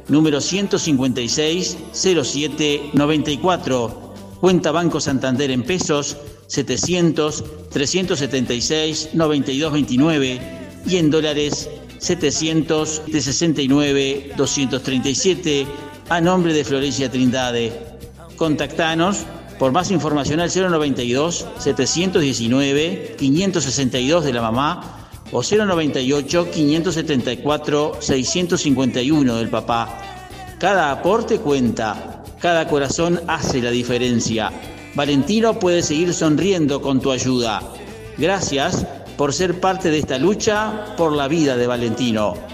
número 156-0794, cuenta Banco Santander en pesos 700-376-9229 y en dólares 700-69-237 a nombre de Florencia Trindade. Contactanos por más información al 092-719-562 de la mamá o 098-574-651 del papá. Cada aporte cuenta, cada corazón hace la diferencia. Valentino puede seguir sonriendo con tu ayuda. Gracias por ser parte de esta lucha por la vida de Valentino.